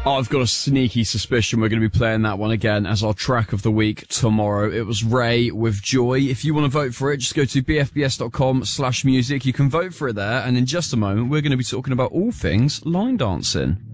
I've got a sneaky suspicion we're going to be playing that one again as our track of the week tomorrow. It was Ray with Joy. If you want to vote for it, just go to bfbs.com/music. You can vote for it there, and in just a moment, we're going to be talking about all things line dancing.